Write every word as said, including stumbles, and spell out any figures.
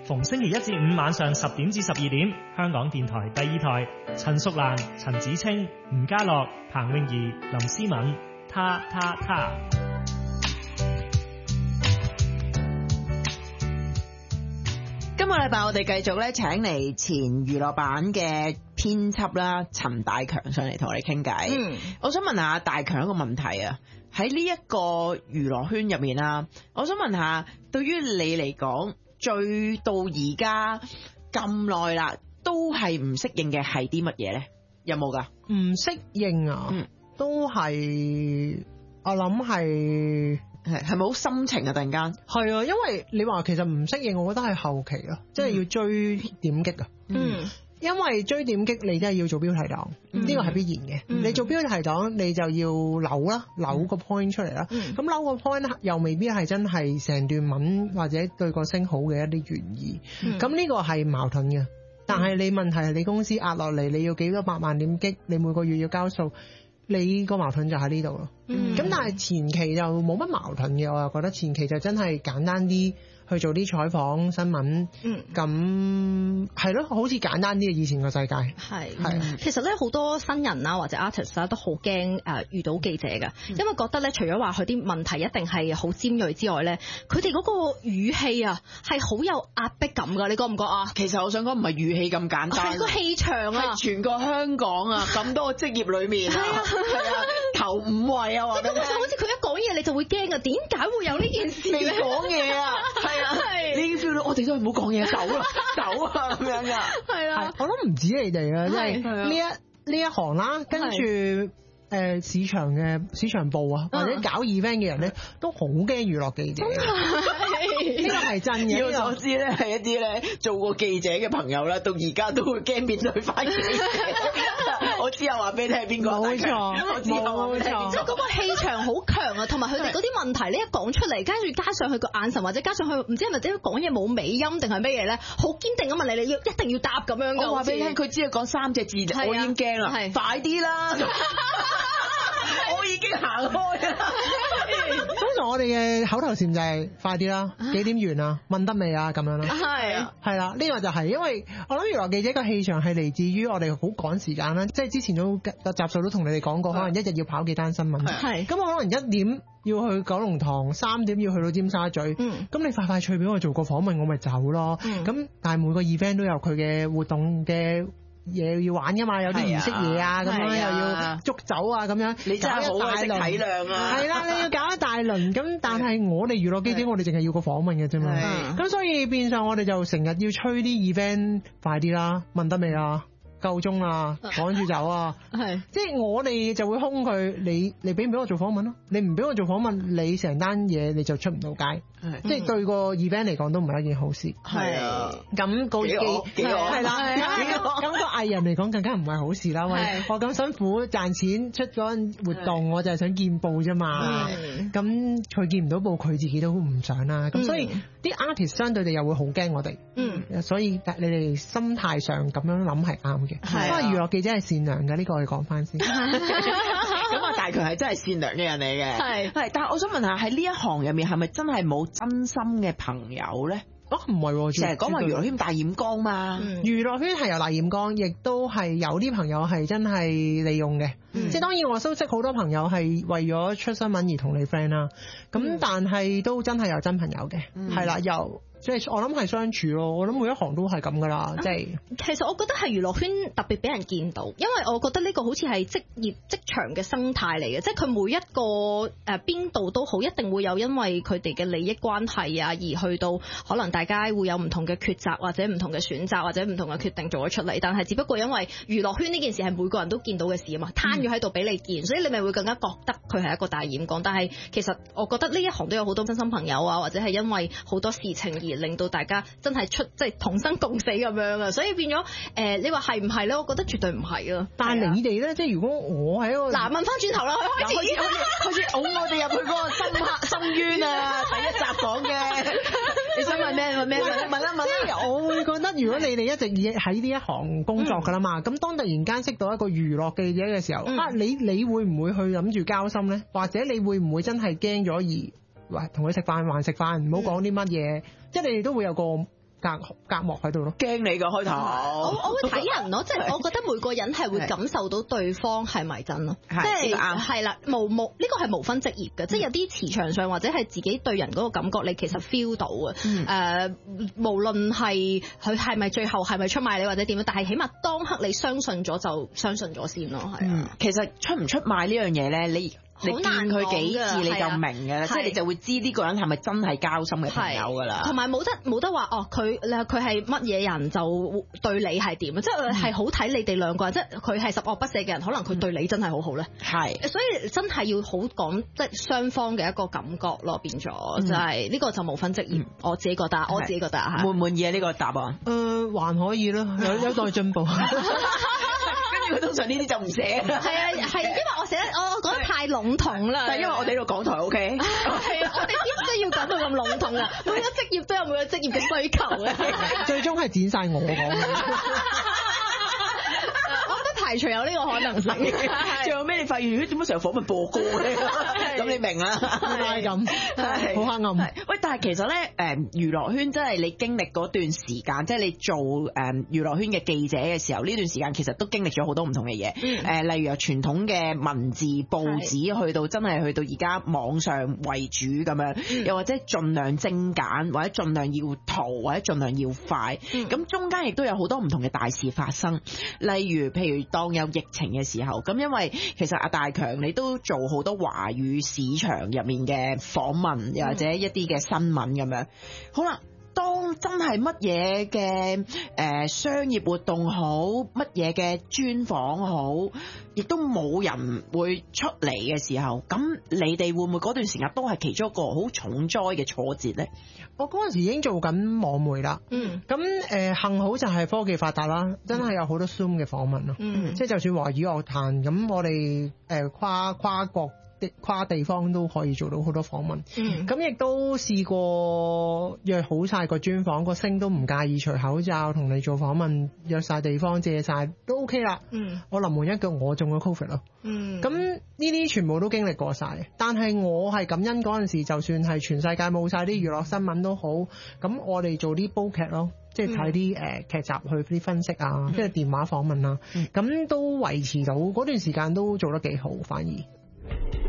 逢星期一至五晚上十點至十二點，香港電台第二台，陳淑蘭、陳子清、吳家樂、彭詠儀、林思敏，他他他。 今個禮拜我哋繼續咧請嚟前娛樂版嘅編輯啦，陳大強上嚟同我哋傾偈。嗯，我想問下大強一個問題啊，喺呢一個娛樂圈入面啦，我想問下，對於你嚟講，最到而家咁耐啦，都係唔適應嘅係啲乜嘢咧？有冇噶？ 唔適應啊？嗯，都係我諗係。 係係咪好心情啊？突然間係啊，因為你話其實唔適應，我覺得係後期咯，即係要追點擊啊。嗯，因為追點擊你都係要做標題黨，呢個係必然嘅。嗯、你做標題黨，你就要扭啦，扭個 point 出嚟啦。咁、嗯、扭個 point 又未必係真係成段文或者對個聲好嘅一啲原意。咁呢、嗯、個係矛盾嘅。但係你問題係你公司壓落嚟，你要幾多百萬點擊，你每個月要交數。你個矛盾就喺呢度咯，咁、嗯、但係前期就冇乜矛盾嘅，我又覺得前期就真係簡單啲去做啲採訪新聞，咁係咯，好似簡單啲嘅以前個世界。係係， 嗯、其實咧好多新人啊或者 artist 啊都好驚誒遇到記者㗎，嗯、因為覺得咧除咗話佢啲問題一定係好尖鋭之外咧，佢哋嗰個語氣啊係好有壓迫感㗎，你覺唔覺啊？ 其實我想講唔係語氣咁簡單， 係個氣場啊， 係全個香港啊咁多個職業裏面啊，係啊頭五位啊，話俾你聽， 好似佢一講嘢你就會驚啊，點解會有呢件事咧？ 你講嘢啊，係啊，係你已經 feel 到我哋都係唔好講嘢，走啦，走啊咁樣噶， 係啦， 我諗唔止你哋啊，即係呢一呢一行啦，跟住。誒市場嘅市場部啊，或者搞 event 嘅人咧，都好驚娛樂記者。呢個係真嘅。 以我所知咧，係一啲咧做過記者嘅朋友咧，到而家都會驚面對翻記者。我之後話俾你聽係邊個？ 冇錯， 我之後話俾你聽。 即係嗰個氣場好強啊，同埋佢哋嗰啲問題咧一講出嚟，跟住加上佢個眼神，或者加上佢唔知係咪即係講嘢冇尾音定係咩嘢咧，好堅定咁問你，你要一定要答咁樣㗎。 我話俾你聽，佢只係講三隻字，我已經驚啦，快啲啦！我已經行開啦。 通常我哋嘅口頭禪就係快啲啦，幾點完啊？問得未啊？咁樣咯。係啊，係啦，呢個就係因為我諗娛樂記者嘅氣場係嚟自於我哋好趕時間啦，即係之前都個集數都同你哋講過，可能一日要跑幾單新聞。係，咁我可能一點要去九龍塘，三點要去到尖沙咀。嗯，咁你快快脆俾我做個訪問，我咪走咯。咁但係每個 event 都有佢嘅活動嘅嘢要玩噶嘛，有啲儀式嘢啊，咁樣又要捉走啊，咁樣你真係好識體諒啊！ 係啦，你要搞一大輪，咁但係我哋娛樂記者，我哋淨係要個訪問嘅啫嘛。咁所以變相我哋就成日要催啲 event 快啲啦，問得未啊？夠鐘啦，趕住走啊！係，即係我哋就會兇佢，你你俾唔俾我做訪問咯？你唔俾我做訪問，你成單嘢你就出唔到街。係，即係對個 event 嚟講都唔係一件好事。係啊，咁個記係啦，咁個藝人嚟講更加唔係好事啦。喂，我咁辛苦賺錢出嗰活動，我就係想見報啫嘛。咁佢見唔到報，佢自己都唔想啦。咁所以啲 artist 相對地又會好驚我哋。嗯，所以你哋心態上咁樣諗係啱嘅。係，不過娛樂記者係善良嘅，呢個我哋講翻先。咁啊，大強係真係善良嘅人嚟嘅。係係，但係我想問下喺呢一行入面係咪真係冇真心嘅朋友咧？ 哦，唔係， 成日講話娛樂圈大染缸嘛。 娛樂圈係有大染缸，亦都係有啲朋友係真係利用嘅。嗯、即係當然我都識好多朋友係為咗出新聞而同你 friend 啦。咁、嗯、但係都真係有真朋友嘅，係啦、嗯，有。即係我諗係相處咯，我諗每一行都係咁噶啦，即係。 其實我覺得係娛樂圈特別俾人見到，因為我覺得呢個好似係職業職場嘅生態嚟嘅，即係佢每一個誒邊度都好，一定會有因為佢哋嘅利益關係啊，而去到可能大家會有唔同嘅抉擇或者唔同嘅選擇或者唔同嘅決定做咗出嚟，但係只不過因為娛樂圈呢件事係每個人都見到嘅事啊嘛，攤咗喺度俾你見，嗯、所以你咪會更加覺得佢係一個大染缸。但係其實我覺得呢一行都有好多真心朋友啊，或者係因為好多事情而令到大家真係出即係同生共死咁樣啊，所以變咗誒、呃，你話係唔係咧？我覺得絕對唔係啊。 但係你哋咧，即係如果我喺一個嗱，問翻轉頭啦，開始開始㧬我哋入去嗰個深刻深淵啊！第一集講嘅，你想問咩？問咩？問一問一問。 即係我會覺得，如果你哋一直以喺呢一行工作噶啦嘛，咁、嗯、當突然間識到一個娛樂記者嘅時候，嗯、啊，你你會唔會去諗住交心咧？或者你會唔會真係驚咗而？喂，同佢食飯還食飯，唔好講啲乜嘢，即係你哋都會有個隔隔膜喺度咯。 驚你個開頭， 我我會睇人咯，即係我覺得每個人係會感受到對方係咪真咯，即係係啦，無無呢個係無分職業嘅，即係有啲磁場上或者係自己對人嗰個感覺，你其實 feel 到啊。誒，無論係佢係咪最後係咪出賣你或者點樣，但係起碼當刻你相信咗就相信咗先咯，係啊。 其實出唔出賣呢樣嘢咧，你你見佢幾次你就明㗎啦，即係你就會知呢個人係咪真係交心嘅朋友㗎啦。 同埋冇得冇得話哦，佢佢係乜嘢人就對你係點啊？即係係好睇你哋兩個人，即係佢係十惡不赦嘅人，可能佢對你真係好好咧。係，所以真係要好講即係雙方嘅一個感覺咯，變咗就係呢個就無分職業。我自己覺得，我自己覺得嚇。滿唔滿意啊？呢個答案？ 誒，還可以啦，有有待進步。 佢通常呢啲就唔寫。係啊，係因為我寫得我我講得太籠統啦。 但係因為我哋呢度港台 O K。 係啊，我哋必須要講到咁籠統啊！每個職業都有每個職業嘅需求嘅。 最終係剪晒我講。 排除有呢個可能性。 最後尾你發現，咦？點解成日訪問播歌咧？咁你明啦， 係咁，好黑暗。 喂，但係其實咧，誒娛樂圈真係你經歷嗰段時間，即係你做誒娛樂圈嘅記者嘅時候，呢段時間其實都經歷咗好多唔同嘅嘢。誒、嗯，例如由傳統嘅文字報紙去到真係去到而家網上為主咁樣，嗯、又或者盡量精簡，或者盡量要圖，或者盡量要快。咁、嗯、中間亦都有好多唔同嘅大事發生，例如譬如當有疫情嘅時候，咁因為其實阿大強你都做好多華語市場入面嘅訪問，又或者一啲嘅新聞咁樣。好啦，當真係乜嘢嘅誒商業活動好，乜嘢嘅專訪好，亦都冇人會出嚟嘅時候，咁你哋會唔會嗰段時間都係其中一個好重災嘅挫折咧？ 我嗰陣時已經做緊網媒啦，嗯，咁誒、呃、幸好就係科技發達啦，真係有好多 Zoom 嘅訪問咯，嗯，即係就算華語樂壇，咁我哋誒、呃、跨跨國跨地方都可以做到好多訪問，嗯，咁亦都試過約好晒個專訪，個星都唔介意除口罩同你做訪問，約晒地方借晒都 OK 啦，嗯，我臨門一腳我中咗 Covid 咯，嗯，咁呢啲全部都經歷過晒，但係我係感恩嗰陣時，就算係全世界冇晒啲娛樂新聞都好，咁我哋做啲煲劇咯。即係睇啲誒劇集去啲分析啊，即係、嗯、電話訪問啊，咁、嗯、都維持到嗰段時間都做得幾好，反而